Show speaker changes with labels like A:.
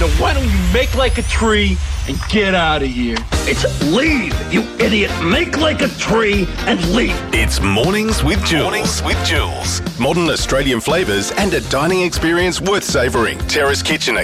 A: So why don't you make like a tree and get out of here?
B: It's leave, you idiot. Make like a tree and leave.
C: It's Mornings with Jules. Modern Australian flavours and a dining experience worth savouring. Terrace Kitchen